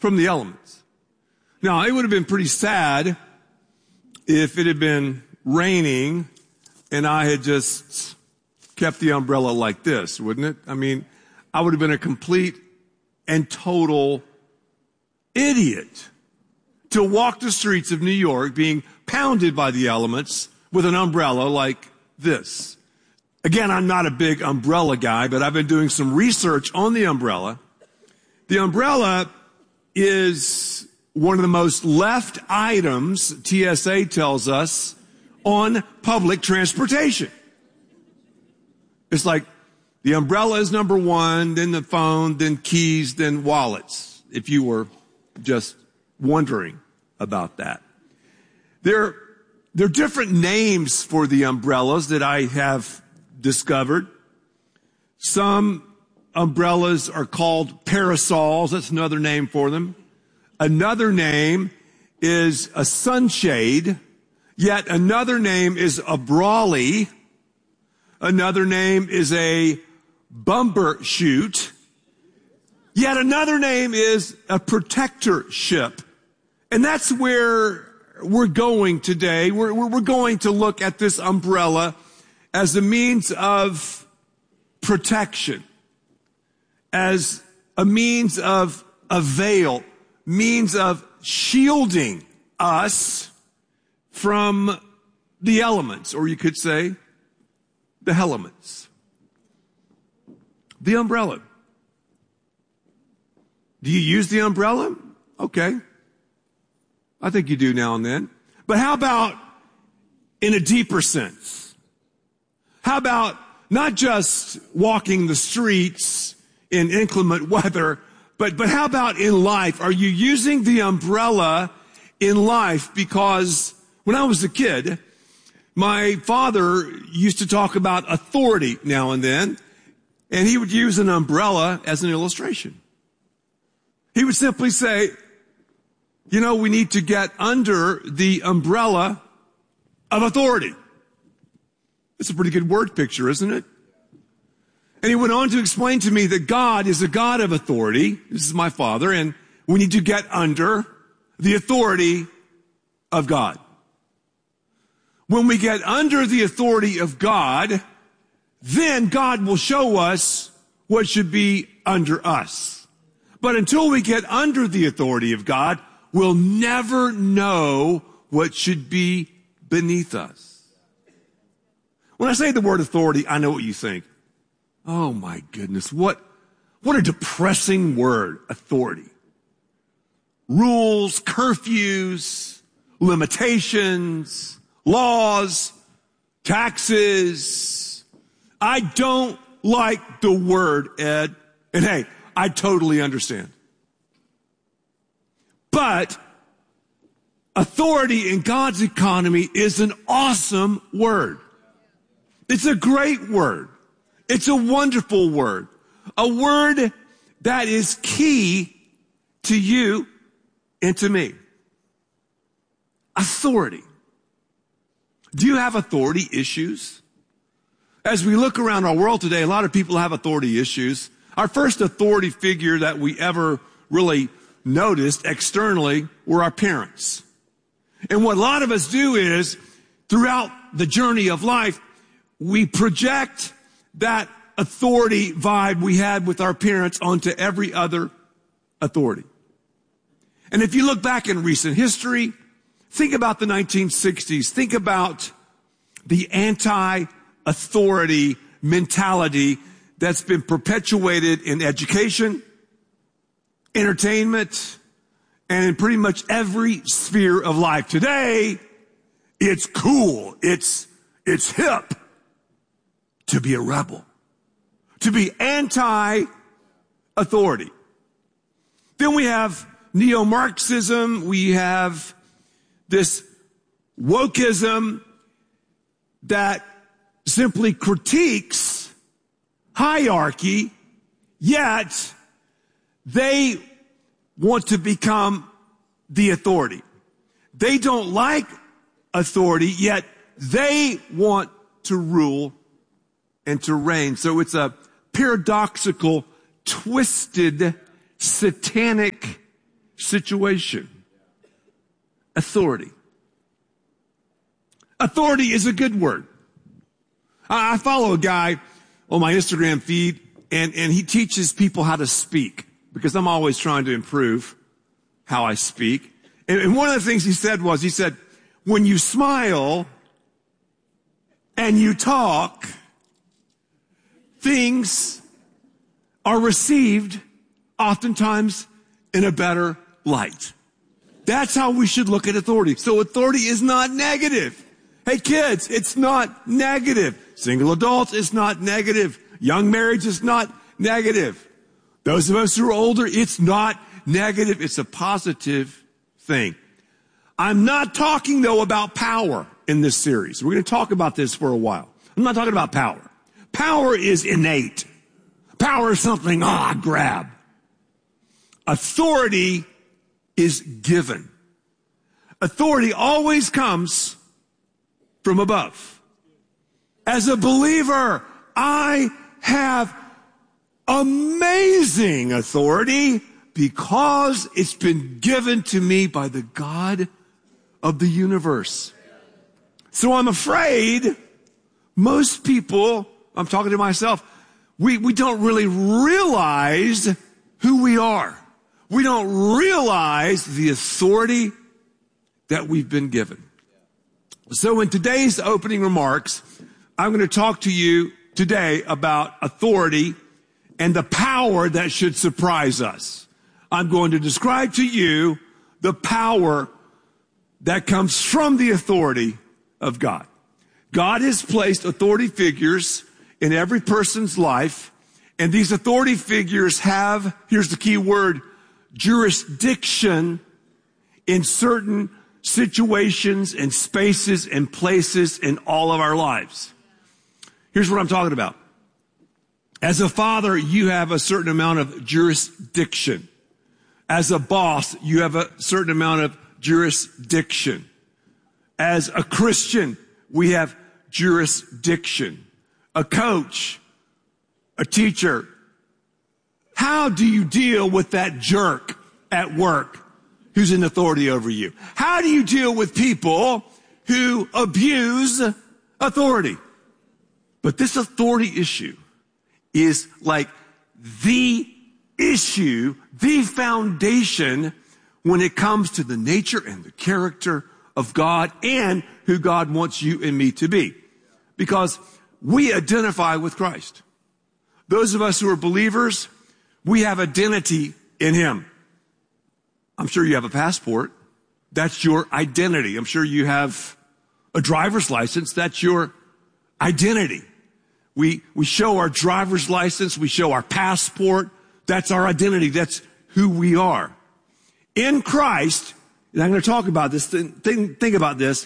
from the elements. Now, it would have been pretty sad if it had been raining and I had just kept the umbrella like this, wouldn't it? I mean, I would have been a complete and total idiot to walk the streets of New York being pounded by the elements with an umbrella like this. Again, I'm not a big umbrella guy, but I've been doing some research on the umbrella. The umbrella is one of the most left items, TSA tells us, on public transportation. It's like the umbrella is number one, then the phone, then keys, then wallets, if you were just wondering about that. There are different names for the umbrellas that I have discovered. Some umbrellas are called parasols. That's another name for them. Another name is a sunshade. Yet another name is a brolly. Another name is a bumbershoot. Yet another name is a protectorship. And that's where we're going today. We're going to look at this umbrella as a means of protection, as a means of a veil, means of shielding us from the elements, or you could say the elements. The umbrella. Do you use the umbrella? Okay. I think you do now and then. But how about in a deeper sense? How about not just walking the streets in inclement weather, but how about in life? Are you using the umbrella in life? Because when I was a kid, my father used to talk about authority now and then, and he would use an umbrella as an illustration. He would simply say, you know, we need to get under the umbrella of authority. It's a pretty good word picture, isn't it? And he went on to explain to me that God is a God of authority. This is my father, and we need to get under the authority of God. When we get under the authority of God, then God will show us what should be under us. But until we get under the authority of God, we'll never know what should be beneath us. When I say the word authority, I know what you think. Oh my goodness, what a depressing word, authority. Rules, curfews, limitations, laws, taxes. I don't like the word, Ed. And hey, I totally understand. But authority in God's economy is an awesome word. It's a great word. It's a wonderful word. A word that is key to you and to me. Authority. Do you have authority issues? As we look around our world today, a lot of people have authority issues. Our first authority figure that we ever really noticed externally were our parents. And what a lot of us do is, throughout the journey of life, we project that authority vibe we had with our parents onto every other authority. And if you look back in recent history, think about the 1960s. Think about the anti-authority mentality that's been perpetuated in education, entertainment, and in pretty much every sphere of life. Today, it's cool. It's hip to be a rebel, to be anti-authority. Then we have neo-Marxism. We have this wokeism that simply critiques hierarchy, yet they want to become the authority. They don't like authority, yet they want to rule and to reign. So it's a paradoxical, twisted, satanic situation. Authority. Authority is a good word. I follow a guy on my Instagram feed, and he teaches people how to speak, because I'm always trying to improve how I speak. And one of the things he said, when you smile and you talk, things are received oftentimes in a better light. That's how we should look at authority. So authority is not negative. Hey kids, it's not negative. Single adults, it's not negative. Young marriage is not negative. Those of us who are older, it's not negative. It's a positive thing. I'm not talking though about power in this series. We're going to talk about this for a while. I'm not talking about power. Power is innate. Power is something, I grab. Authority is given. Authority always comes from above. As a believer, I have amazing authority because it's been given to me by the God of the universe. So I'm afraid most people, I'm talking to myself, we don't really realize who we are. We don't realize the authority that we've been given. So in today's opening remarks, I'm going to talk to you today about authority and the power that should surprise us. I'm going to describe to you the power that comes from the authority of God. God has placed authority figures in every person's life, and these authority figures have, here's the key word, jurisdiction in certain situations and spaces and places in all of our lives. Here's what I'm talking about. As a father, you have a certain amount of jurisdiction. As a boss, you have a certain amount of jurisdiction. As a Christian, we have jurisdiction. A coach, a teacher. How do you deal with that jerk at work who's in authority over you? How do you deal with people who abuse authority? But this authority issue is like the issue, the foundation when it comes to the nature and the character of God and who God wants you and me to be. Because we identify with Christ. Those of us who are believers, we have identity in Him. I'm sure you have a passport. That's your identity. I'm sure you have a driver's license. That's your identity. We show our driver's license. We show our passport. That's our identity. That's who we are. In Christ, and I'm going to talk about this, think about this.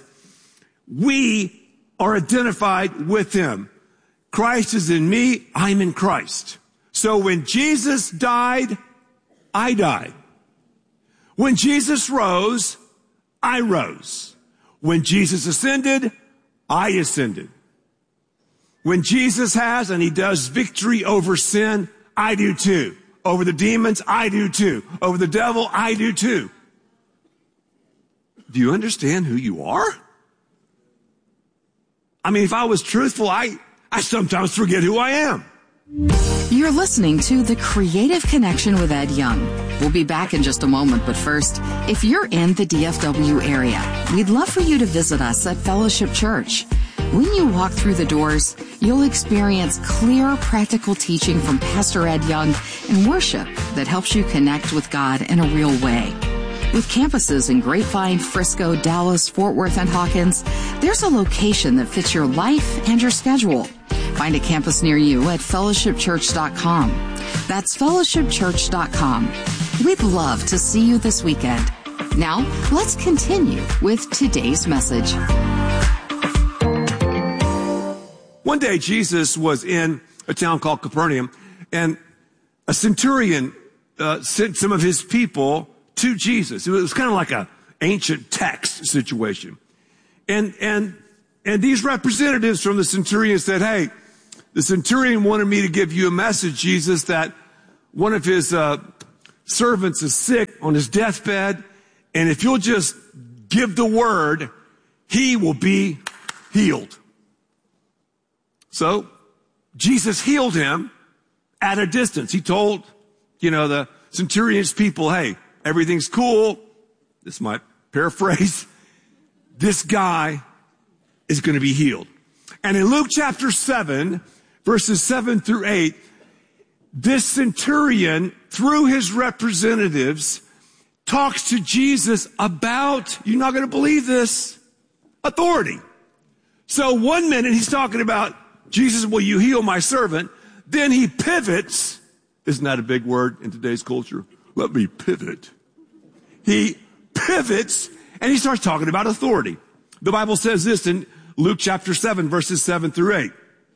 We are identified with Him. Christ is in me. I'm in Christ. So when Jesus died, I died. When Jesus rose, I rose. When Jesus ascended, I ascended. When Jesus has and He does victory over sin, I do too. Over the demons, I do too. Over the devil, I do too. Do you understand who you are? I mean, if I was truthful, I sometimes forget who I am. You're listening to The Creative Connection with Ed Young. We'll be back in just a moment, but first, if you're in the DFW area, we'd love for you to visit us at Fellowship Church. When you walk through the doors, you'll experience clear, practical teaching from Pastor Ed Young and worship that helps you connect with God in a real way. With campuses in Grapevine, Frisco, Dallas, Fort Worth, and Hawkins, there's a location that fits your life and your schedule. Find a campus near you at fellowshipchurch.com. That's fellowshipchurch.com. We'd love to see you this weekend. Now, let's continue with today's message. One day, Jesus was in a town called Capernaum, and a centurion sent some of his people to Jesus. It was kind of like an ancient tax situation. And these representatives from the centurion said, hey, the centurion wanted me to give you a message, Jesus, that one of his servant is sick on his deathbed, and if you'll just give the word, he will be healed. So Jesus healed him at a distance. He told, the centurion's people, hey, everything's cool. This might paraphrase. This guy is going to be healed. And in Luke chapter 7, verses 7 through 8, this centurion, through his representatives, talks to Jesus about, you're not going to believe this, authority. So one minute he's talking about, Jesus, will you heal my servant? Then he pivots. Isn't that a big word in today's culture? Let me pivot. He pivots and he starts talking about authority. The Bible says this in Luke chapter 7, verses 7 through 8.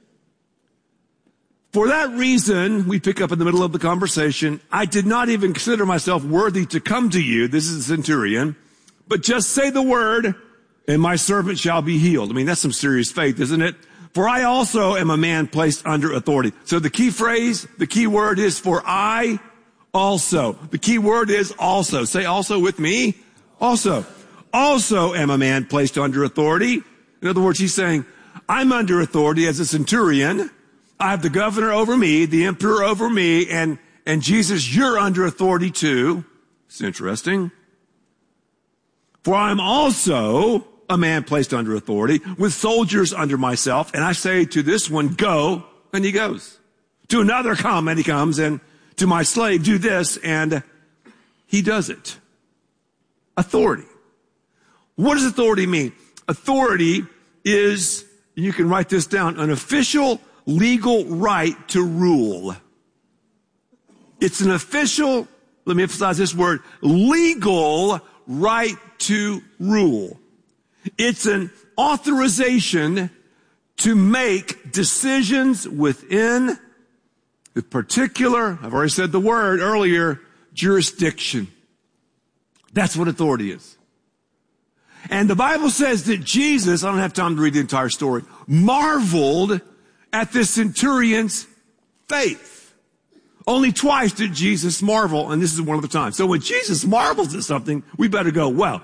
For that reason, we pick up in the middle of the conversation, I did not even consider myself worthy to come to you. This is the centurion. But just say the word and my servant shall be healed. I mean, that's some serious faith, isn't it? For I also am a man placed under authority. So the key phrase, the key word is for I also. The key word is also. Say also with me. Also. Also am a man placed under authority. In other words, he's saying, I'm under authority as a centurion. I have the governor over me, the emperor over me, and Jesus, you're under authority too. It's interesting. For I'm also a man placed under authority with soldiers under myself. And I say to this one, go, and he goes. To another, come, and he comes. And to my slave, do this, and he does it. Authority. What does authority mean? Authority is, you can write this down, an official legal right to rule. It's an official, let me emphasize this word, legal right to rule. It's an authorization to make decisions within the particular, I've already said the word earlier, jurisdiction. That's what authority is. And the Bible says that Jesus, I don't have time to read the entire story, marveled at this centurion's faith. Only twice did Jesus marvel, and this is one of the times. So when Jesus marvels at something, we better go, well,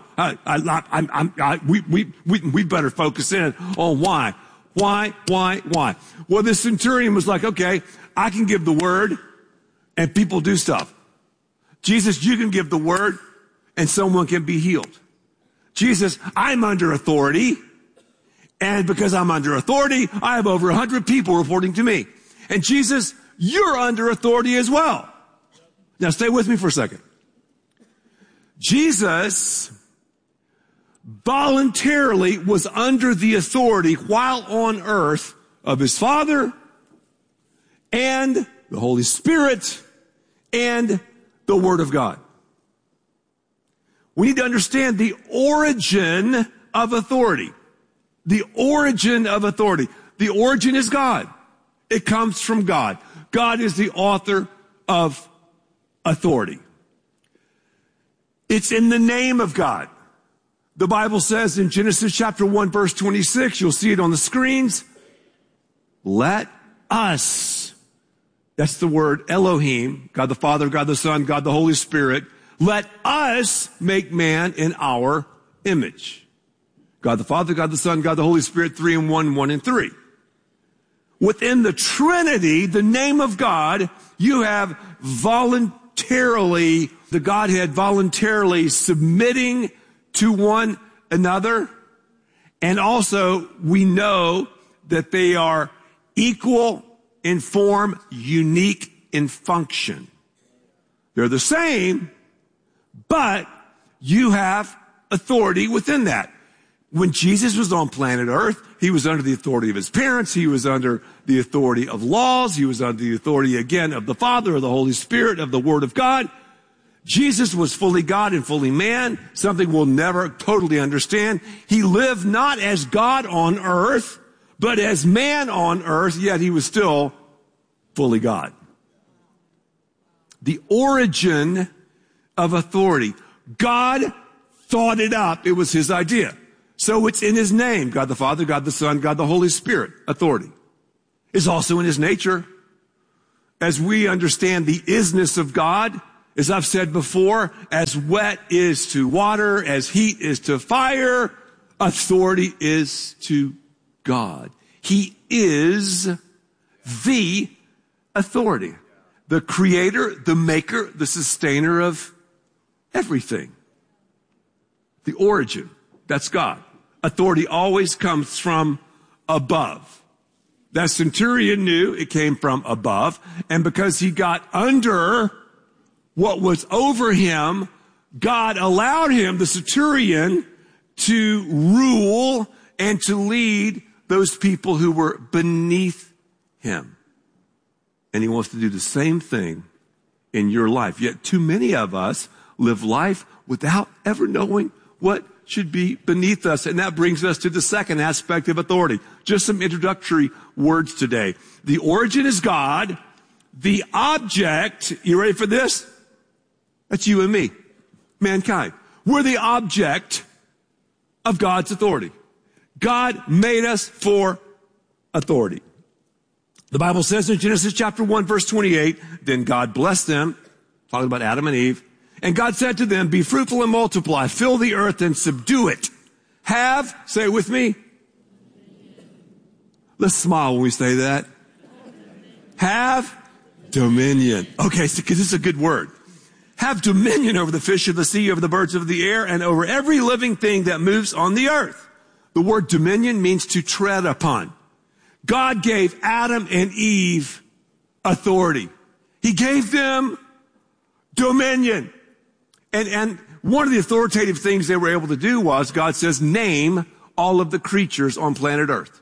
we better focus in on why. Why? Well, this centurion was like, okay, I can give the word and people do stuff. Jesus, you can give the word and someone can be healed. Jesus, I'm under authority. And because I'm under authority, I have over 100 people reporting to me. And Jesus, you're under authority as well. Now stay with me for a second. Jesus voluntarily was under the authority while on earth of his Father and the Holy Spirit and the Word of God. We need to understand the origin of authority. The origin of authority. The origin is God. It comes from God. God is the author of authority. It's in the name of God. The Bible says in Genesis chapter 1, verse 26, you'll see it on the screens, let us, that's the word Elohim, God the Father, God the Son, God the Holy Spirit, let us make man in our image. God the Father, God the Son, God the Holy Spirit, 3 in 1, 1 in 3. Within the Trinity, the name of God, you have voluntarily, the Godhead voluntarily submitting to one another. And also, we know that they are equal in form, unique in function. They're the same, but you have authority within that. When Jesus was on planet Earth, he was under the authority of his parents. He was under the authority of laws. He was under the authority, again, of the Father, of the Holy Spirit, of the Word of God. Jesus was fully God and fully man, something we'll never totally understand. He lived not as God on earth, but as man on earth, yet he was still fully God. The origin of authority. God thought it up. It was his idea. So it's in his name, God the Father, God the Son, God the Holy Spirit. Authority is also in his nature. As we understand the isness of God As I've said before, as wet is to water, as heat is to fire, authority is to God. He is the authority, the creator, the maker, the sustainer of everything. The origin, that's God. Authority always comes from above. That centurion knew it came from above, and because he got under what was over him, God allowed him, the centurion, to rule and to lead those people who were beneath him. And he wants to do the same thing in your life. Yet too many of us live life without ever knowing what should be beneath us. And that brings us to the second aspect of authority. Just some introductory words today. The origin is God. The object, you ready for this? That's you and me, mankind. We're the object of God's authority. God made us for authority. The Bible says in Genesis chapter 1, verse 28, then God blessed them, talking about Adam and Eve, and God said to them, be fruitful and multiply, fill the earth and subdue it. Have, say it with me. Let's smile when we say that. Have dominion. Okay, so, because this is a good word. Have dominion over the fish of the sea, over the birds of the air, and over every living thing that moves on the earth. The word dominion means to tread upon. God gave Adam and Eve authority. He gave them dominion. And one of the authoritative things they were able to do was, God says, name all of the creatures on planet Earth.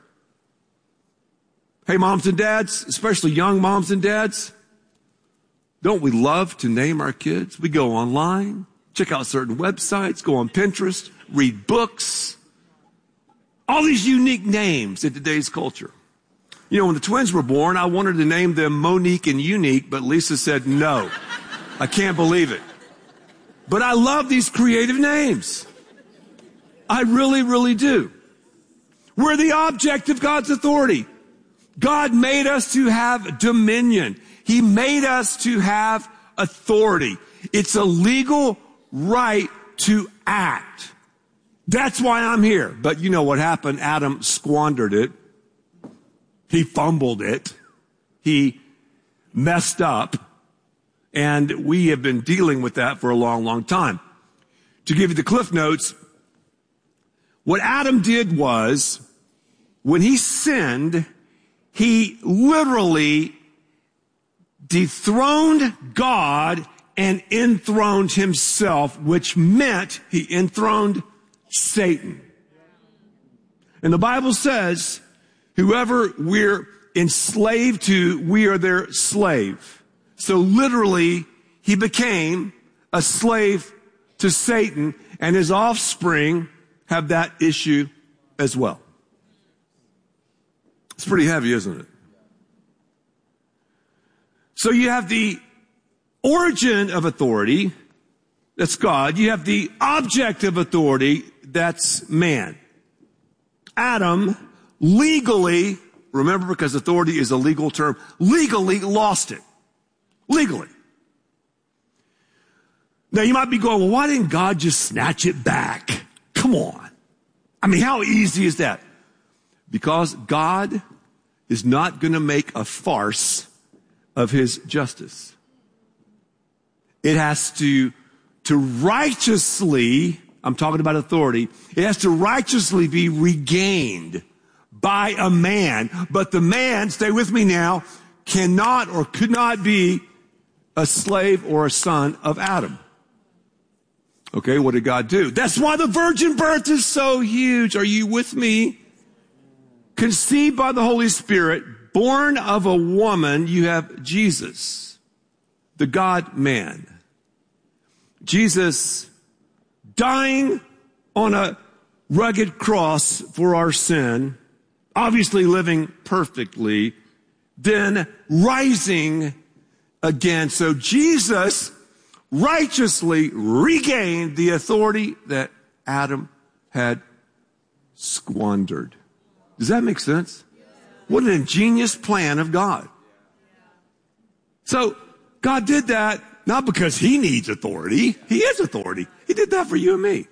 Hey, moms and dads, especially young moms and dads, don't we love to name our kids? We go online, check out certain websites, go on Pinterest, read books. All these unique names in today's culture. You know, when the twins were born, I wanted to name them Monique and Unique, but Lisa said no. I can't believe it. But I love these creative names. I really, really do. We're the object of God's authority. God made us to have dominion. He made us to have authority. It's a legal right to act. That's why I'm here. But you know what happened? Adam squandered it. He fumbled it. He messed up. And we have been dealing with that for a long, long time. To give you the cliff notes, what Adam did was, when he sinned, he literally dethroned God and enthroned himself, which meant he enthroned Satan. And the Bible says, whoever we're enslaved to, we are their slave. So literally, he became a slave to Satan, and his offspring have that issue as well. It's pretty heavy, isn't it? So you have the origin of authority, that's God. You have the object of authority, that's man. Adam legally, remember, because authority is a legal term, legally lost it. Legally. Now you might be going, well, why didn't God just snatch it back? Come on. I mean, how easy is that? Because God is not going to make a farce of his justice. It has to righteously, I'm talking about authority, it has to righteously be regained by a man. But the man, stay with me now, cannot or could not be a slave or a son of Adam. Okay, what did God do? That's why the virgin birth is so huge. Are you with me? Conceived by the Holy Spirit, born of a woman, you have Jesus, the God-man. Jesus dying on a rugged cross for our sin, obviously living perfectly, then rising again. So Jesus righteously regained the authority that Adam had squandered. Does that make sense? What an ingenious plan of God. So God did that Not because he needs authority. He is authority. He did that for you and me.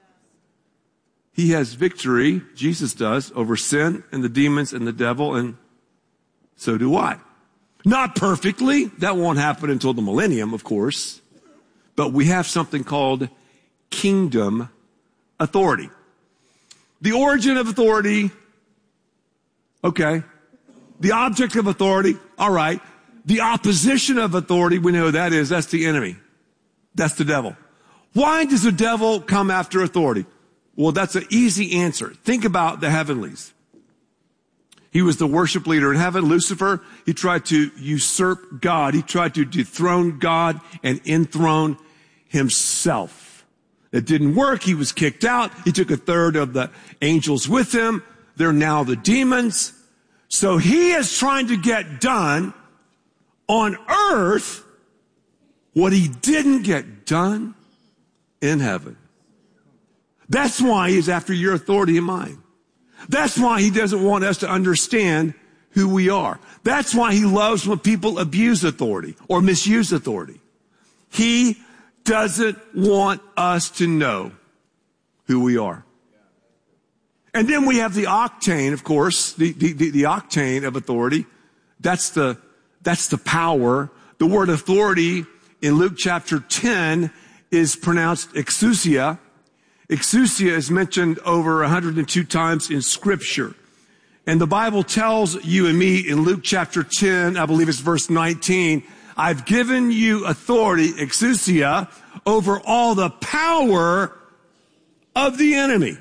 He has victory, Jesus does, over sin and the demons and the devil, and so do I. Not perfectly. That won't happen until the millennium, of course. But we have something called kingdom authority. The origin of authority, okay. The object of authority, all right. The opposition of authority, we know who that is. That's the enemy. That's the devil. Why does the devil come after authority? Well, that's an easy answer. Think about the heavenlies. He was the worship leader in heaven. Lucifer, he tried to usurp God. He tried to dethrone God and enthrone himself. It didn't work. He was kicked out. He took a third of the angels with him. They're now the demons. So he is trying to get done on earth what he didn't get done in heaven. That's why he's after your authority and mine. That's why he doesn't want us to understand who we are. That's why he loves when people abuse authority or misuse authority. He doesn't want us to know who we are. And then we have the octane, of course, the octane of authority. That's the power. The word authority in Luke chapter 10 is pronounced exousia. Exousia is mentioned over 102 times in Scripture. And the Bible tells you and me in Luke chapter 10, I believe it's verse 19, I've given you authority, exousia, over all the power of the enemy.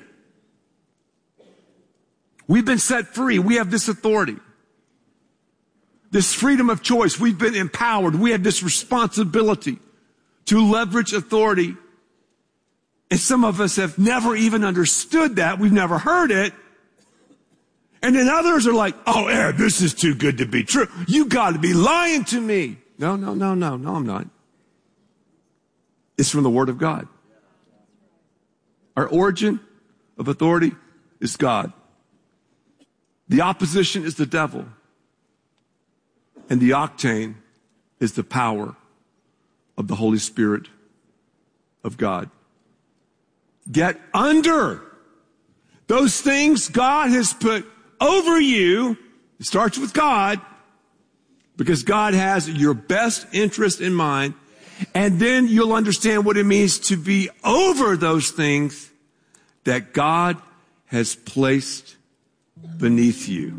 We've been set free. We have this authority. This freedom of choice. We've been empowered. We have this responsibility to leverage authority. And some of us have never even understood that. We've never heard it. And then others are like, oh, Ed, this is too good to be true. You got to be lying to me. No, I'm not. It's from the Word of God. Our origin of authority is God. The opposition is the devil. And the octane is the power of the Holy Spirit of God. Get under those things God has put over you. It starts with God, because God has your best interest in mind. And then you'll understand what it means to be over those things that God has placed beneath you.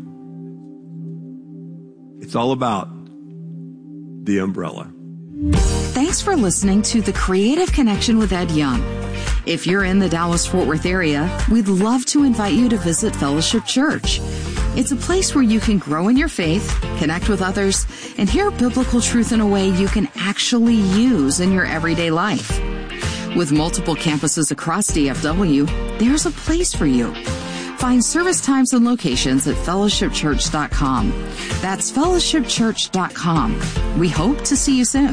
It's all about the umbrella. Thanks for listening to The Creative Connection with Ed Young. If you're in the Dallas-Fort Worth area, we'd love to invite you to visit Fellowship Church. It's a place where you can grow in your faith, connect with others, and hear biblical truth in a way you can actually use in your everyday life. With multiple campuses across DFW, there's a place for you. Find service times and locations at fellowshipchurch.com. That's fellowshipchurch.com. We hope to see you soon.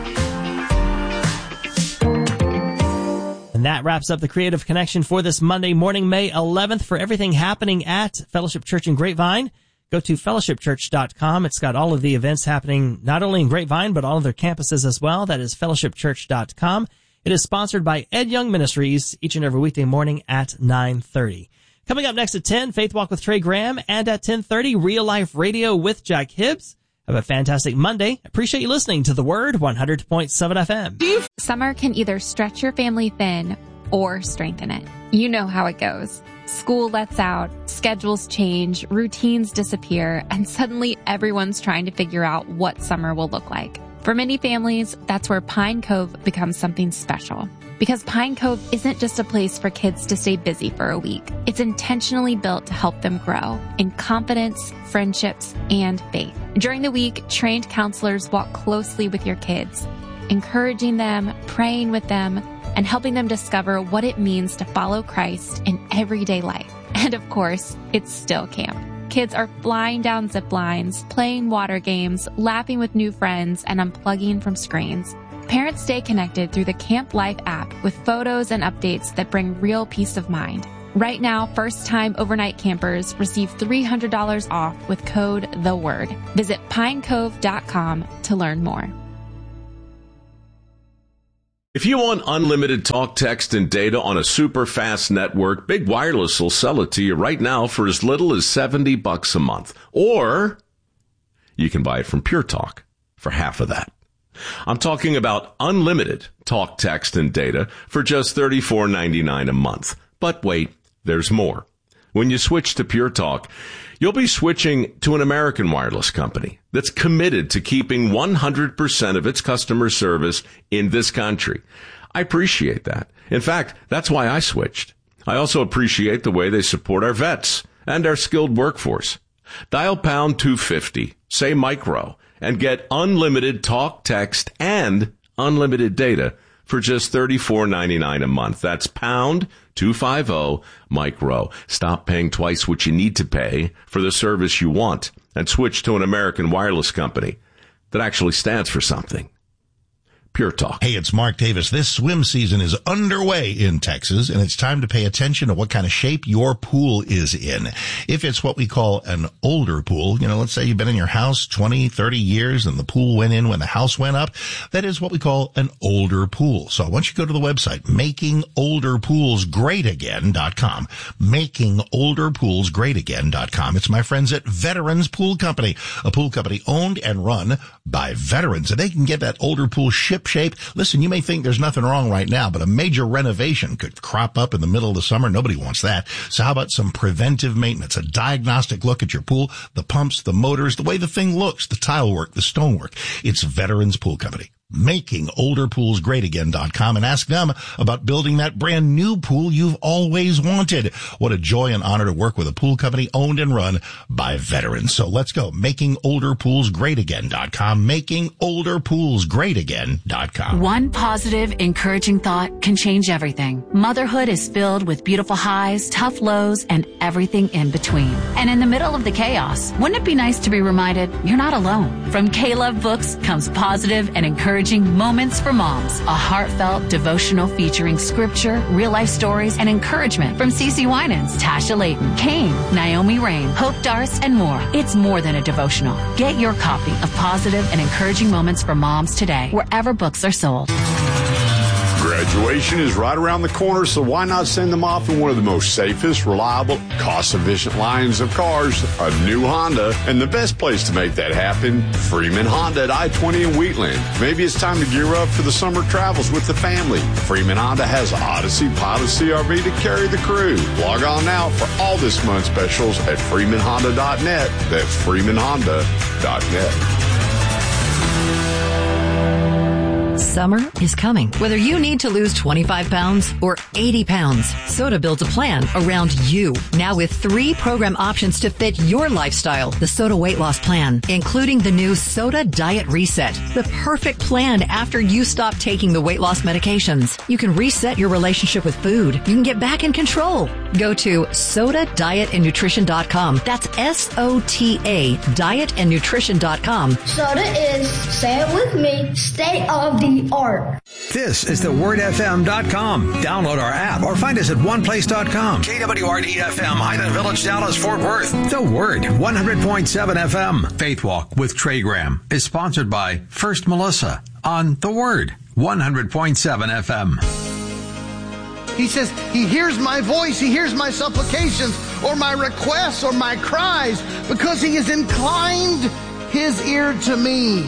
And that wraps up the Creative Connection for this Monday morning, May 11th. For everything happening at Fellowship Church in Grapevine, go to fellowshipchurch.com. It's got all of the events happening not only in Grapevine, but all of their campuses as well. That is fellowshipchurch.com. It is sponsored by Ed Young Ministries each and every weekday morning at 9:30. Coming up next at 10, Faith Walk with Trey Graham, and at 10:30, Real Life Radio with Jack Hibbs. Have a fantastic Monday. Appreciate you listening to The Word 100.7 FM. Summer can either stretch your family thin or strengthen it. You know how it goes. School lets out, schedules change, routines disappear, and suddenly everyone's trying to figure out what summer will look like. For many families, that's where Pine Cove becomes something special. Because Pine Cove isn't just a place for kids to stay busy for a week. It's intentionally built to help them grow in confidence, friendships, and faith. During the week, trained counselors walk closely with your kids, encouraging them, praying with them, and helping them discover what it means to follow Christ in everyday life. And of course, it's still camp. Kids are flying down zip lines, playing water games, laughing with new friends, and unplugging from screens. Parents stay connected through the Camp Life app with photos and updates that bring real peace of mind. Right now, first-time overnight campers receive $300 off with code THEWORD. Visit pinecove.com to learn more. If you want unlimited talk, text, and data on a super fast network, Big Wireless will sell it to you right now for as little as $70 a month. Or you can buy it from Pure Talk for half of that. I'm talking about unlimited talk, text, and data for just $34.99 a month. But wait, there's more. When you switch to Pure Talk, you'll be switching to an American wireless company that's committed to keeping 100% of its customer service in this country. I appreciate that. In fact, that's why I switched. I also appreciate the way they support our vets and our skilled workforce. Dial pound 250, say micro, and get unlimited talk, text, and unlimited data for just $34.99 a month. That's pound 250 micro. Stop paying twice what you need to pay for the service you want and switch to an American wireless company that actually stands for something. Pure Talk. Hey, it's Mark Davis. This swim season is underway in Texas, and it's time to pay attention to what kind of shape your pool is in. If it's what we call an older pool, let's say you've been in your house 20, 30 years and the pool went in when the house went up, that is what we call an older pool. So I want you to go to the website, makingolderpoolsgreatagain.com. Makingolderpoolsgreatagain.com. It's my friends at Veterans Pool Company, a pool company owned and run by veterans, and they can get that older pool ship shape. Listen, you may think there's nothing wrong right now, but a major renovation could crop up in the middle of the summer. Nobody wants that. So how about some preventive maintenance, a diagnostic look at your pool, the pumps, the motors, the way the thing looks, the tile work, the stonework. It's Veterans Pool Company. MakingOlderPoolsGreatAgain.com, and ask them about building that brand new pool you've always wanted. What a joy and honor to work with a pool company owned and run by veterans. So let's go. MakingOlderPoolsGreatAgain.com. MakingOlderPoolsGreatAgain.com. One positive, encouraging thought can change everything. Motherhood is filled with beautiful highs, tough lows, and everything in between. And in the middle of the chaos, wouldn't it be nice to be reminded you're not alone? From K-Love Books comes positive and encouraging Moments for Moms, a heartfelt devotional featuring scripture, real-life stories, and encouragement from CeCe Winans, Tasha Layton, Kane, Naomi Rain, Hope Darst, and more. It's more than a devotional. Get your copy of Positive and Encouraging Moments for Moms today, wherever books are sold. Graduation is right around the corner, so why not send them off in one of the most safest, reliable, cost-efficient lines of cars, a new Honda? And the best place to make that happen, Freeman Honda at I-20 in Wheatland. Maybe it's time to gear up for the summer travels with the family. Freeman Honda has Odyssey, Pilot CRV to carry the crew. Log on now for all this month's specials at freemanhonda.net. That's freemanhonda.net. Summer is coming. Whether you need to lose 25 pounds or 80 pounds, Soda builds a plan around you. Now with 3 program options to fit your lifestyle. The Soda Weight Loss Plan, including the new Soda Diet Reset. The perfect plan after you stop taking the weight loss medications. You can reset your relationship with food. You can get back in control. Go to SodaDietAndNutrition.com. That's SOTA dietandnutrition.com. Soda is, say it with me, state of the art. This is thewordfm.com. Download our app or find us at oneplace.com. KWRD-FM, Highland Village, Dallas, Fort Worth. The Word, 100.7 FM. Faith Walk with Trey Graham is sponsored by First Melissa on The Word, 100.7 FM. He says, He hears my voice, He hears my supplications or my requests or my cries because He has inclined His ear to me.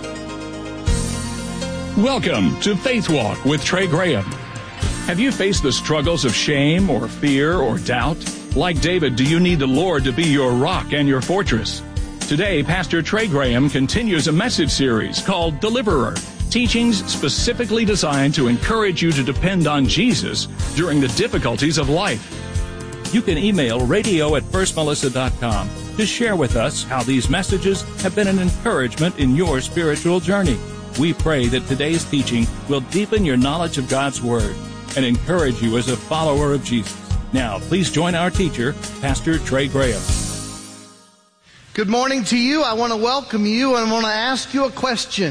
Welcome to Faith Walk with Trey Graham. Have you faced the struggles of shame or fear or doubt? Like David, do you need the Lord to be your rock and your fortress? Today, Pastor Trey Graham continues a message series called Deliverer, teachings specifically designed to encourage you to depend on Jesus during the difficulties of life. You can email radio@firstmelissa.com to share with us how these messages have been an encouragement in your spiritual journey. We pray that today's teaching will deepen your knowledge of God's Word and encourage you as a follower of Jesus. Now, please join our teacher, Pastor Trey Graham. Good morning to you. I want to welcome you and I want to ask you a question.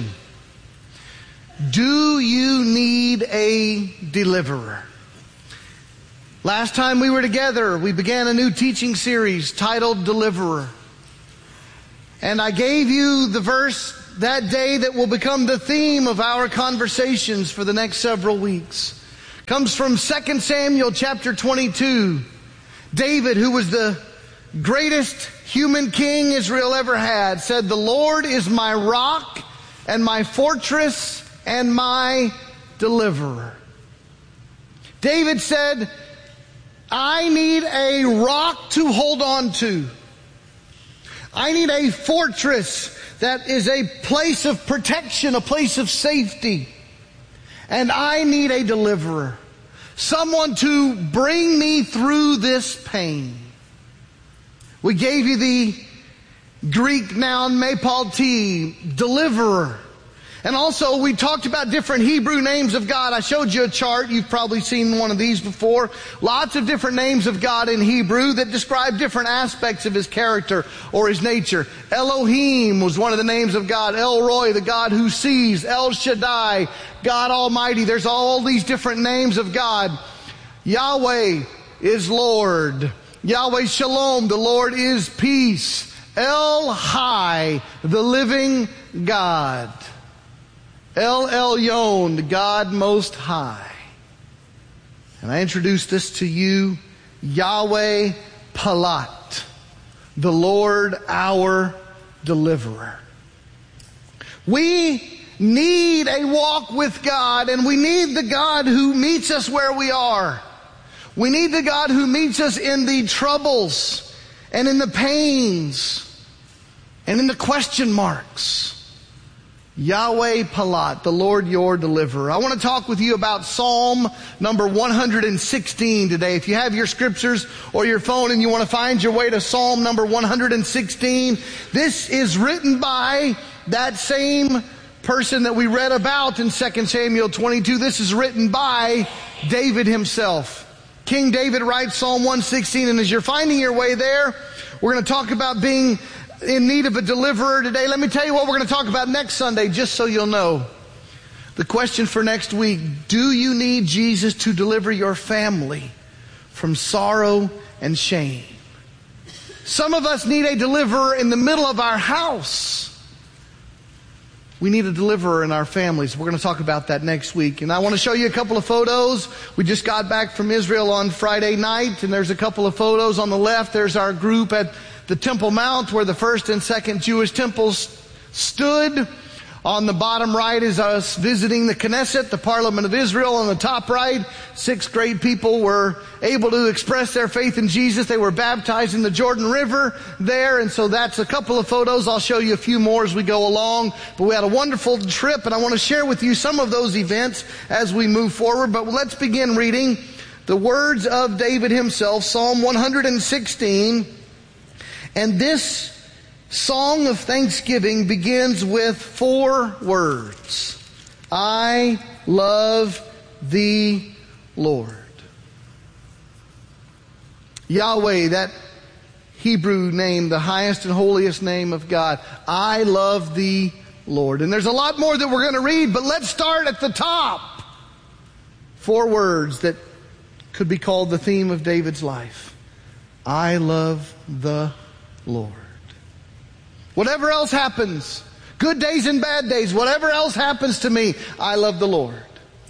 Do you need a deliverer? Last time we were together, we began a new teaching series titled Deliverer. And I gave you the verse that day that will become the theme of our conversations for the next several weeks comes from 2 Samuel chapter 22. David, who was the greatest human king Israel ever had, said, "The Lord is my rock and my fortress and my deliverer." David said, I need a rock to hold on to. I need a fortress that is a place of protection, a place of safety. And I need a deliverer. Someone to bring me through this pain. We gave you the Greek noun mepalti, deliverer. And also we talked about different Hebrew names of God. I showed you a chart. You've probably seen one of these before. Lots of different names of God in Hebrew that describe different aspects of His character or His nature. Elohim was one of the names of God. El Roi, the God who sees. El Shaddai, God Almighty. There's all these different names of God. Yahweh is Lord. Yahweh Shalom, the Lord is peace. El Hai, the living God. El Elyon, the God Most High. And I introduce this to you, Yahweh Palat, the Lord our deliverer. We need a walk with God, and we need the God who meets us where we are. We need the God who meets us in the troubles and in the pains and in the question marks. Yahweh Palat, the Lord your deliverer. I want to talk with you about Psalm number 116 today. If you have your scriptures or your phone and you want to find your way to Psalm number 116, this is written by that same person that we read about in 2 Samuel 22. This is written by David himself. King David writes Psalm 116, and as you're finding your way there, we're going to talk about being in need of a deliverer today. Let me tell you what we're going to talk about next Sunday, just so you'll know. The question for next week: do you need Jesus to deliver your family from sorrow and shame? Some of us need a deliverer in the middle of our house. We need a deliverer in our families. We're going to talk about that next week. And I want to show you a couple of photos. We just got back from Israel on Friday night, and there's a couple of photos on the left. There's our group at the Temple Mount, where the first and second Jewish temples stood. On the bottom right is us visiting the Knesset, the Parliament of Israel. On the top right, 6 great people were able to express their faith in Jesus. They were baptized in the Jordan River there. And so that's a couple of photos. I'll show you a few more as we go along. But we had a wonderful trip, and I want to share with you some of those events as we move forward. But let's begin reading the words of David himself, Psalm 116. And this song of thanksgiving begins with 4 words. I love thee, Lord. Yahweh, that Hebrew name, the highest and holiest name of God. I love thee, Lord. And there's a lot more that we're going to read, but let's start at the top. 4 words that could be called the theme of David's life. I love the Lord. Whatever else happens, good days and bad days, whatever else happens to me, I love the Lord.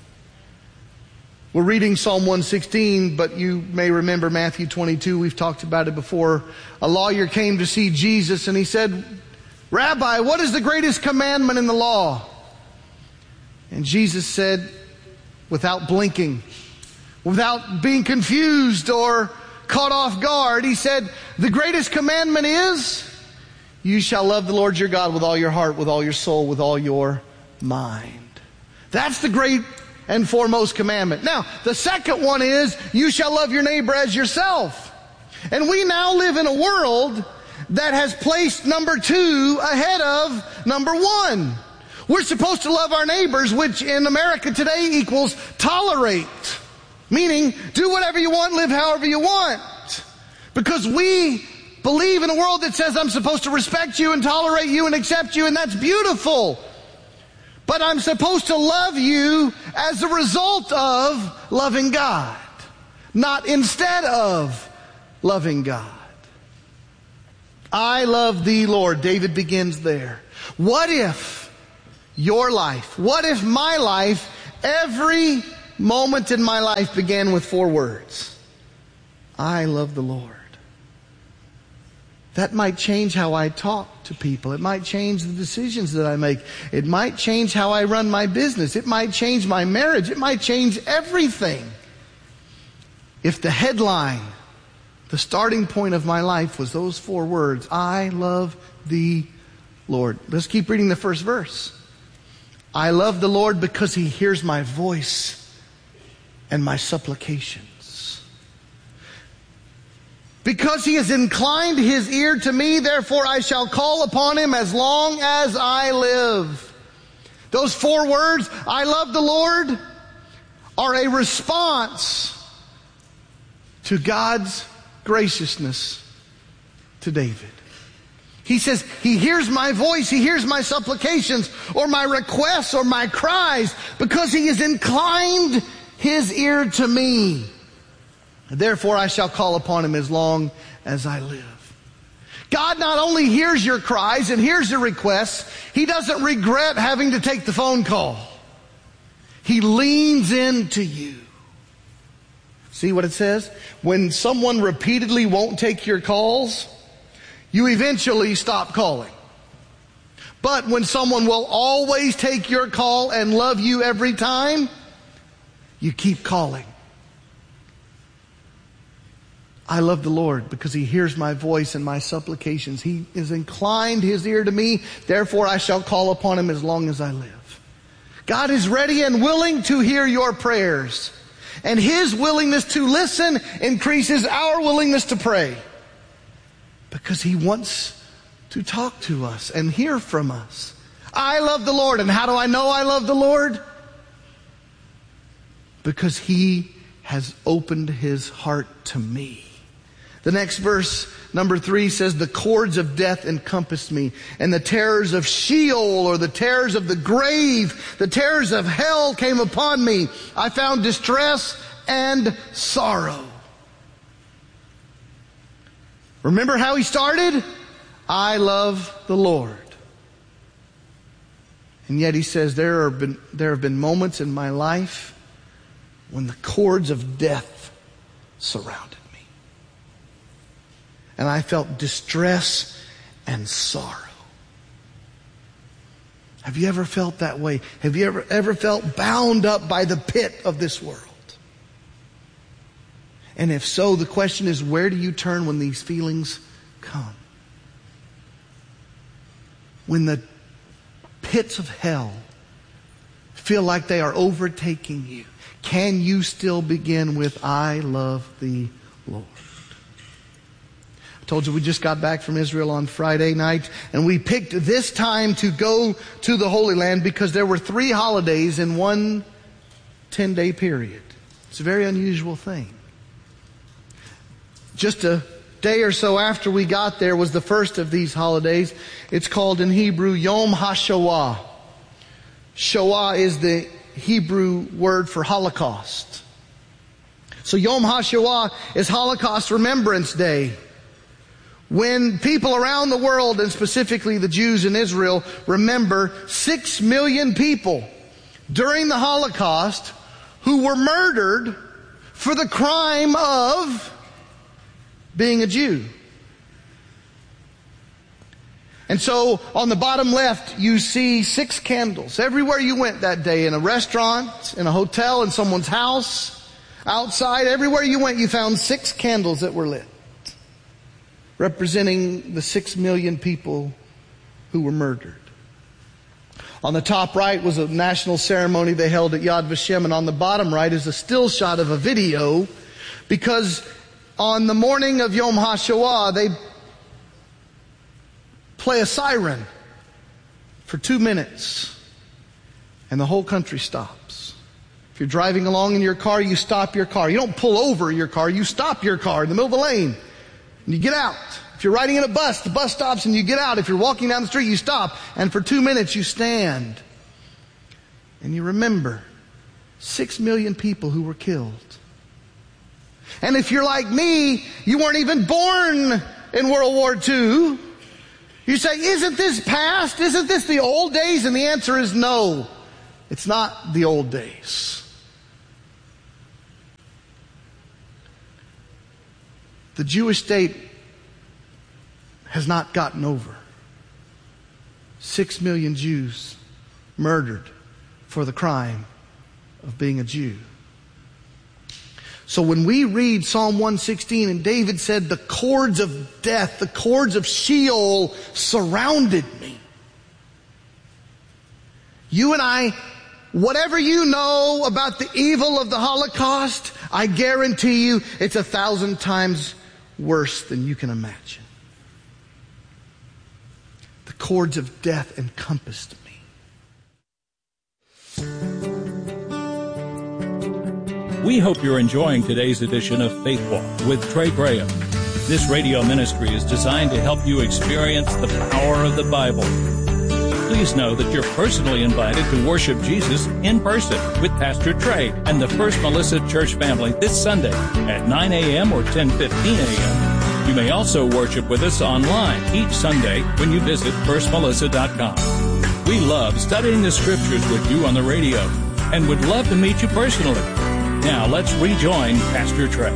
We're reading Psalm 116, but you may remember Matthew 22. We've talked about it before. A lawyer came to see Jesus and he said, Rabbi, what is the greatest commandment in the law? And Jesus said, without blinking, without being confused or caught off guard, he said, the greatest commandment is, you shall love the Lord your God with all your heart, with all your soul, with all your mind. That's the great and foremost commandment. Now, the second one is, you shall love your neighbor as yourself. And we now live in a world that has placed number 2 ahead of number 1. We're supposed to love our neighbors, which in America today equals tolerate. Meaning, do whatever you want, live however you want. Because we believe in a world that says I'm supposed to respect you and tolerate you and accept you, and that's beautiful. But I'm supposed to love you as a result of loving God, not instead of loving God. I love thee, Lord. David begins there. What if your life? What if my life, every moment in my life began with 4 words? I love the Lord. That might change how I talk to people. It might change the decisions that I make. It might change how I run my business. It might change my marriage. It might change everything. If the headline, the starting point of my life was those 4 words, I love the Lord. Let's keep reading the first verse. I love the Lord because He hears my voice and my supplications. Because He has inclined His ear to me, therefore I shall call upon Him as long as I live. Those 4 words, I love the Lord, are a response to God's graciousness to David. He says, He hears my voice, He hears my supplications, or my requests, or my cries, because He has inclined His ear to me. Therefore I shall call upon Him as long as I live. God not only hears your cries and hears your requests, He doesn't regret having to take the phone call. He leans into you. See what it says? When someone repeatedly won't take your calls, you eventually stop calling. But when someone will always take your call and love you every time, you keep calling. I love the Lord because He hears my voice and my supplications. He has inclined His ear to me. Therefore I shall call upon Him as long as I live. God is ready and willing to hear your prayers. And His willingness to listen increases our willingness to pray. Because He wants to talk to us and hear from us. I love the Lord. And how do I know I love the Lord? Because He has opened His heart to me. The next verse, number 3, says, the cords of death encompassed me, and the terrors of Sheol, or the terrors of the grave, the terrors of hell came upon me. I found distress and sorrow. Remember how he started? I love the Lord. And yet he says, there have been moments in my life when the cords of death surrounded me. And I felt distress and sorrow. Have you ever felt that way? Have you ever felt bound up by the pit of this world? And if so, the question is, where do you turn when these feelings come? When the pits of hell feel like they are overtaking you, can you still begin with, I love the Lord? I told you we just got back from Israel on Friday night, and we picked this time to go to the Holy Land because there were 3 holidays in one 10-day period. It's a very unusual thing. Just a day or so after we got there was the first of these holidays. It's called in Hebrew Yom HaShoah. Shoah is the Hebrew word for Holocaust. So Yom HaShoah is Holocaust Remembrance Day. When people around the world, and specifically the Jews in Israel, remember 6 million people during the Holocaust who were murdered for the crime of being a Jew. And so on the bottom left, you see 6 candles. Everywhere you went that day, in a restaurant, in a hotel, in someone's house, outside, everywhere you went, you found 6 candles that were lit, representing the 6 million people who were murdered. On the top right was a national ceremony they held at Yad Vashem, and on the bottom right is a still shot of a video, because on the morning of Yom HaShoah, they play a siren for 2 minutes, and the whole country stops. If you're driving along in your car, you stop your car. You don't pull over your car, you stop your car in the middle of the lane, and you get out. If you're riding in a bus, the bus stops and you get out. If you're walking down the street, you stop, and for 2 minutes you stand. And you remember 6 million people who were killed. And if you're like me, you weren't even born in World War II. You say, isn't this past? Isn't this the old days? And the answer is no. It's not the old days. The Jewish state has not gotten over. 6 million Jews murdered for the crime of being a Jew. So when we read Psalm 116 and David said, the cords of death, the cords of Sheol surrounded me. You and I, whatever you know about the evil of the Holocaust, I guarantee you it's 1,000 times worse than you can imagine. The cords of death encompassed me. We hope you're enjoying today's edition of Faith Walk with Trey Graham. This radio ministry is designed to help you experience the power of the Bible. Please know that you're personally invited to worship Jesus in person with Pastor Trey and the First Melissa Church family this Sunday at 9 a.m. or 10:15 a.m. You may also worship with us online each Sunday when you visit firstmelissa.com. We love studying the scriptures with you on the radio and would love to meet you personally. Now let's rejoin Pastor Trey.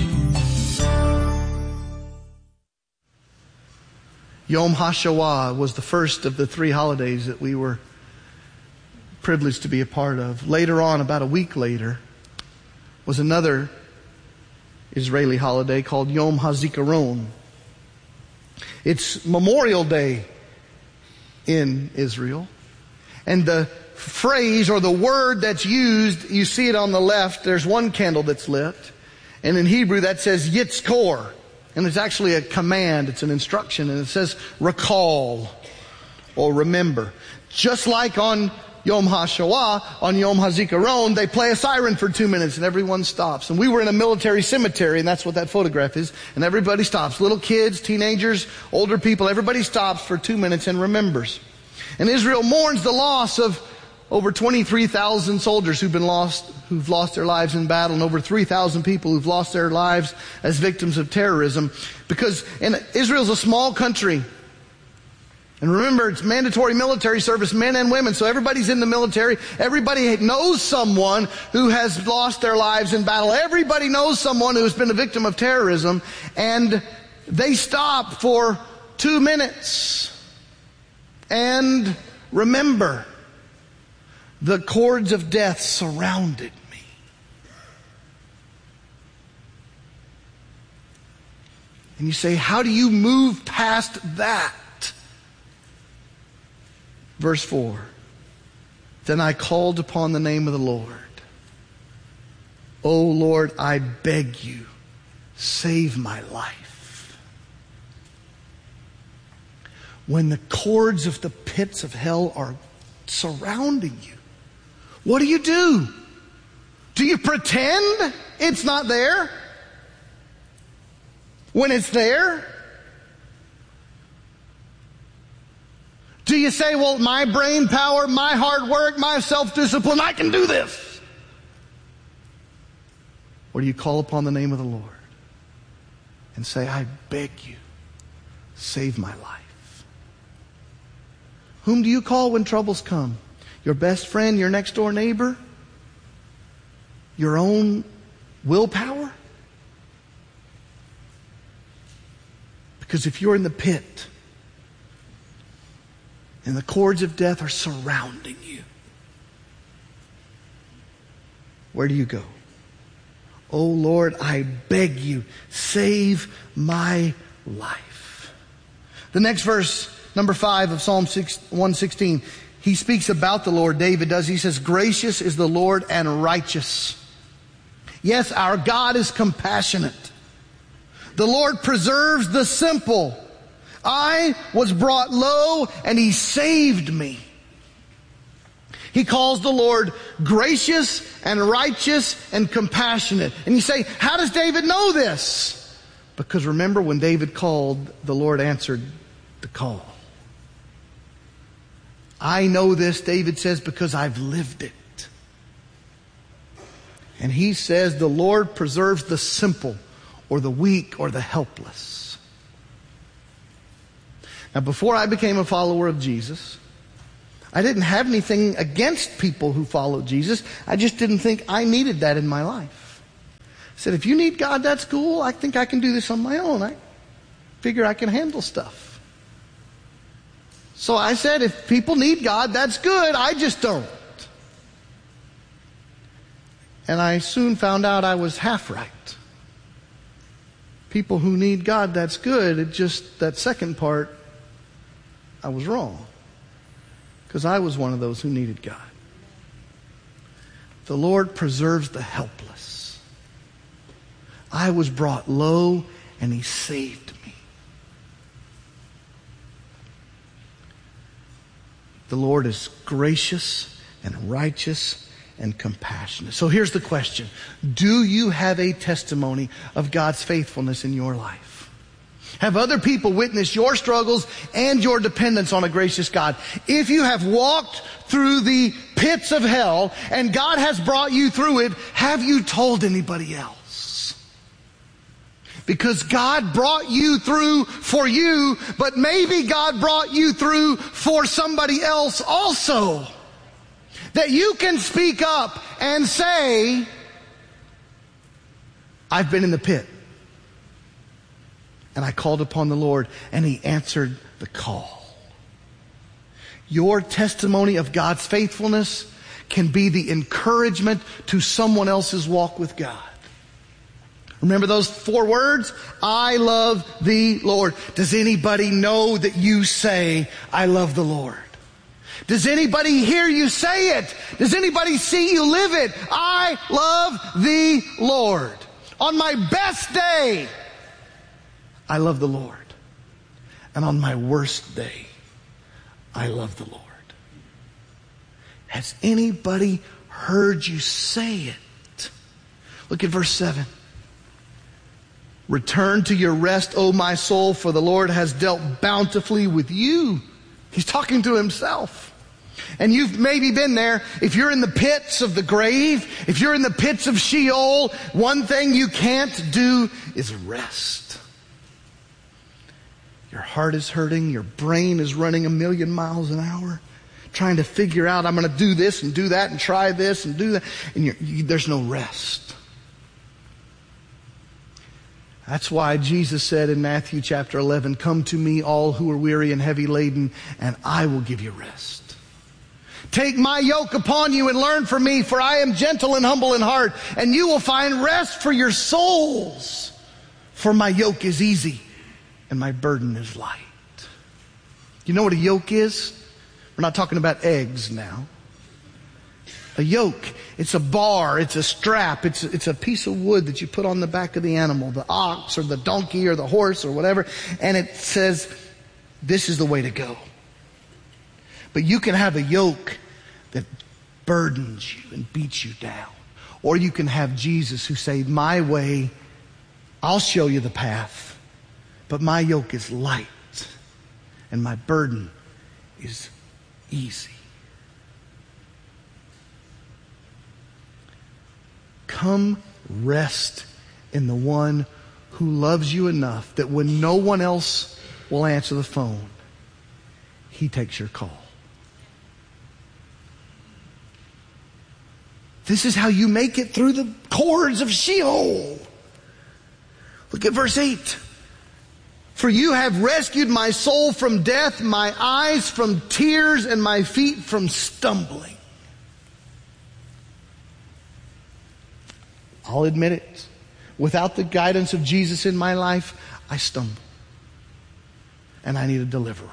Yom HaShoah was the first of the 3 holidays that we were privileged to be a part of. Later on, about a week later, was another Israeli holiday called Yom HaZikaron. It's Memorial Day in Israel. And the phrase or the word that's used, you see it on the left, there's one candle that's lit. And in Hebrew that says Yitzkor. And it's actually a command, it's an instruction, and it says recall or remember. Just like on Yom HaShoah, on Yom HaZikaron, they play a siren for 2 minutes and everyone stops. And we were in a military cemetery, and that's what that photograph is. And everybody stops. Little kids, teenagers, older people, everybody stops for 2 minutes and remembers. And Israel mourns the loss of over 23,000 soldiers who've lost their lives in battle, and over 3,000 people who've lost their lives as victims of terrorism. Because Israel's a small country. And remember, it's mandatory military service, men and women. So everybody's in the military. Everybody knows someone who has lost their lives in battle. Everybody knows someone who has been a victim of terrorism. And they stop for 2 minutes and remember. The cords of death surrounded me. And you say, how do you move past that? Verse 4. Then I called upon the name of the Lord. O Lord, I beg you, save my life. When the cords of the pits of hell are surrounding you, what do? Do you pretend it's not there? When it's there? Do you say, well, my brain power, my hard work, my self-discipline, I can do this? Or do you call upon the name of the Lord and say, I beg you, save my life? Whom do you call when troubles come? Your best friend, your next door neighbor? Your own willpower? Because if you're in the pit and the cords of death are surrounding you, where do you go? Oh Lord, I beg you, save my life. The next verse, number 5 of Psalm 116, he speaks about the Lord. David does. He says, gracious is the Lord and righteous. Yes, our God is compassionate. The Lord preserves the simple. I was brought low and he saved me. He calls the Lord gracious and righteous and compassionate. And you say, how does David know this? Because remember, when David called, the Lord answered the call. I know this, David says, because I've lived it. And he says the Lord preserves the simple or the weak or the helpless. Now, before I became a follower of Jesus, I didn't have anything against people who followed Jesus. I just didn't think I needed that in my life. I said, if you need God, that's cool. I think I can do this on my own. I figure I can handle stuff. So I said, if people need God, that's good. I just don't. And I soon found out I was half right. People who need God, that's good. It just, that second part, I was wrong. Because I was one of those who needed God. The Lord preserves the helpless. I was brought low and He saved me. The Lord is gracious and righteous and compassionate. So here's the question. Do you have a testimony of God's faithfulness in your life? Have other people witnessed your struggles and your dependence on a gracious God? If you have walked through the pits of hell and God has brought you through it, have you told anybody else? Because God brought you through for you, but maybe God brought you through for somebody else also. That you can speak up and say, I've been in the pit. And I called upon the Lord, and He answered the call. Your testimony of God's faithfulness can be the encouragement to someone else's walk with God. Remember those 4 words? I love the Lord. Does anybody know that you say, I love the Lord? Does anybody hear you say it? Does anybody see you live it? I love the Lord. On my best day, I love the Lord. And on my worst day, I love the Lord. Has anybody heard you say it? Look at verse 7. Return to your rest, O my soul, for the Lord has dealt bountifully with you. He's talking to Himself. And you've maybe been there. If you're in the pits of the grave, if you're in the pits of Sheol, one thing you can't do is rest. Your heart is hurting. Your brain is running 1,000,000 miles an hour, trying to figure out, I'm going to do this and do that and try this and do that. And there's no rest. That's why Jesus said in Matthew chapter 11, come to me all who are weary and heavy laden, and I will give you rest. Take my yoke upon you and learn from me, for I am gentle and humble in heart, and you will find rest for your souls. For my yoke is easy and my burden is light. You know what a yoke is? We're not talking about eggs now. A yoke, it's a bar, it's a strap, it's a piece of wood that you put on the back of the animal, the ox or the donkey or the horse or whatever, and it says, this is the way to go. But you can have a yoke that burdens you and beats you down. Or you can have Jesus who said, my way, I'll show you the path, but my yoke is light and my burden is easy. Come rest in the one who loves you enough that when no one else will answer the phone, He takes your call. This is how you make it through the cords of Sheol. Look at verse 8. For you have rescued my soul from death, my eyes from tears, and my feet from stumbling. I'll admit it. Without the guidance of Jesus in my life, I stumble. And I need a deliverer.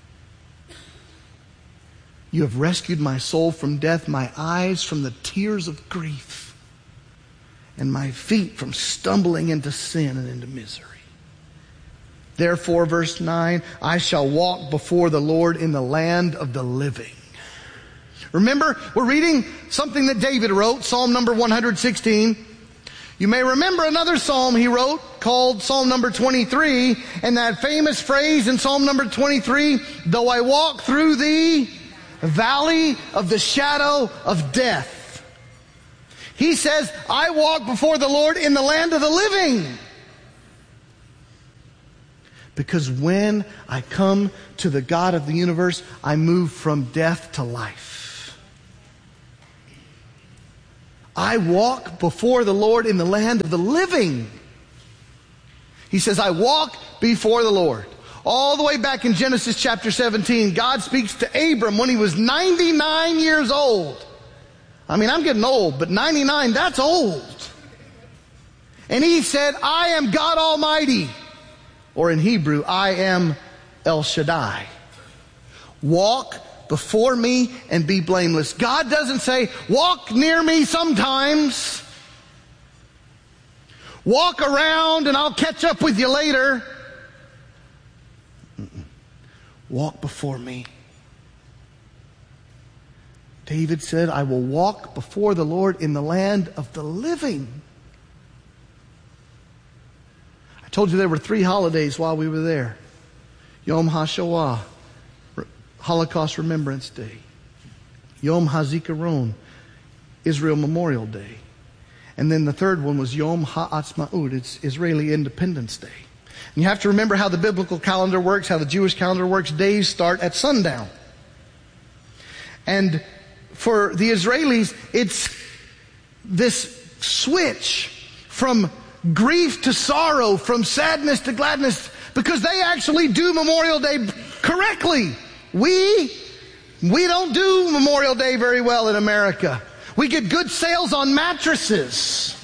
You have rescued my soul from death, my eyes from the tears of grief, and my feet from stumbling into sin and into misery. Therefore, verse 9, I shall walk before the Lord in the land of the living. Remember, we're reading something that David wrote, Psalm number 116. You may remember another psalm he wrote called Psalm number 23, and that famous phrase in Psalm number 23, though I walk through the valley of the shadow of death. He says, I walk before the Lord in the land of the living. Because when I come to the God of the universe, I move from death to life. I walk before the Lord in the land of the living. He says, I walk before the Lord. All the way back in Genesis chapter 17, God speaks to Abram when he was 99 years old. I mean, I'm getting old, but 99, that's old. And he said, I am God Almighty. Or in Hebrew, I am El Shaddai. Walk before me and be blameless. God doesn't say, walk near me sometimes. Walk around and I'll catch up with you later. Walk before me. David said, I will walk before the Lord in the land of the living. I told you there were 3 holidays while we were there. Yom HaShoah, Holocaust Remembrance Day. Yom HaZikaron, Israel Memorial Day. And then the third one was Yom HaAtzmaut, it's Israeli Independence Day. And you have to remember how the biblical calendar works, how the Jewish calendar works. Days start at sundown. And for the Israelis, it's this switch from grief to sorrow, from sadness to gladness, because they actually do Memorial Day correctly. We don't do Memorial Day very well in America. We get good sales on mattresses.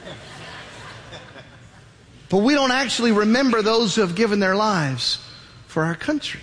But we don't actually remember those who have given their lives for our country.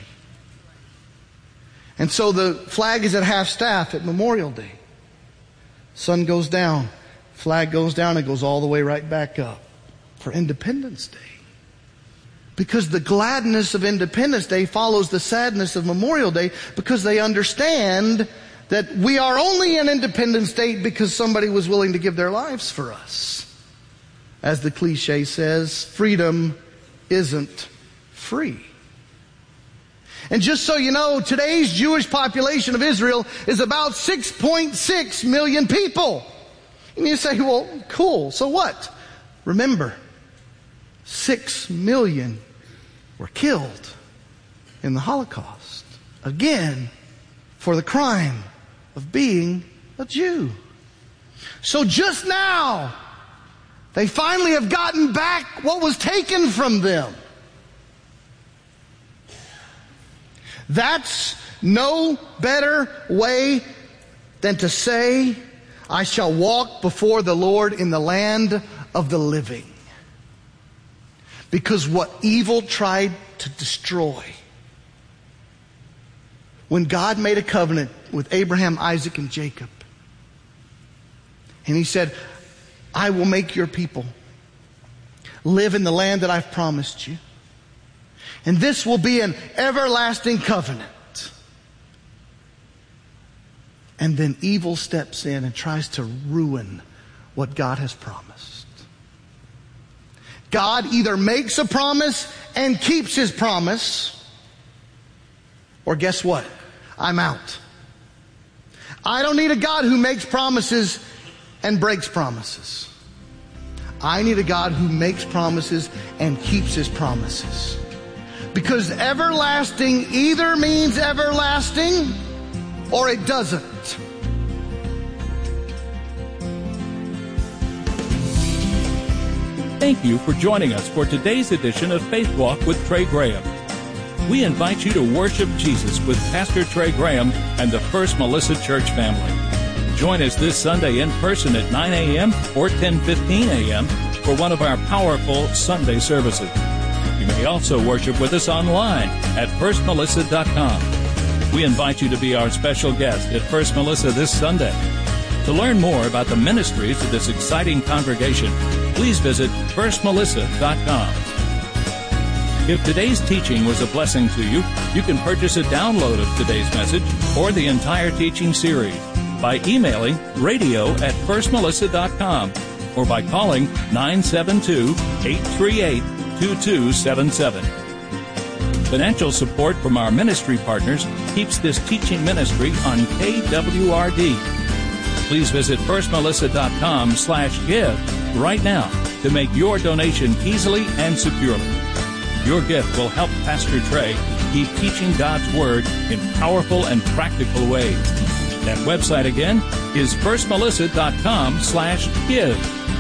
And so the flag is at half-staff at Memorial Day. Sun goes down, flag goes down, and goes all the way right back up for Independence Day. Because the gladness of Independence Day follows the sadness of Memorial Day, because they understand that we are only an independent state because somebody was willing to give their lives for us. As the cliche says, freedom isn't free. And just so you know, today's Jewish population of Israel is about 6.6 million people. And you say, well, cool, so what? Remember, 6 million were killed in the Holocaust. Again, for the crime of being a Jew. So just now, they finally have gotten back what was taken from them. That's no better way than to say, I shall walk before the Lord in the land of the living. Because what evil tried to destroy, when God made a covenant with Abraham, Isaac, and Jacob, and He said, I will make your people live in the land that I've promised you. And this will be an everlasting covenant. And then evil steps in and tries to ruin what God has promised. God either makes a promise and keeps His promise, or guess what? I'm out. I don't need a God who makes promises and breaks promises. I need a God who makes promises and keeps His promises. Because everlasting either means everlasting or it doesn't. Thank you for joining us for today's edition of Faith Walk with Trey Graham. We invite you to worship Jesus with Pastor Trey Graham and the First Melissa Church family. Join us this Sunday in person at 9 a.m. or 10:15 a.m. for one of our powerful Sunday services. You may also worship with us online at firstmelissa.com. We invite you to be our special guest at First Melissa this Sunday. To learn more about the ministries of this exciting congregation, please visit firstmelissa.com. If today's teaching was a blessing to you, you can purchase a download of today's message or the entire teaching series by emailing radio@firstmelissa.com or by calling 972-838-2277. Financial support from our ministry partners keeps this teaching ministry on KWRD. Please visit firstmelissa.com/give right now to make your donation easily and securely. Your gift will help Pastor Trey keep teaching God's Word in powerful and practical ways. That website again is firstmelissa.com/give.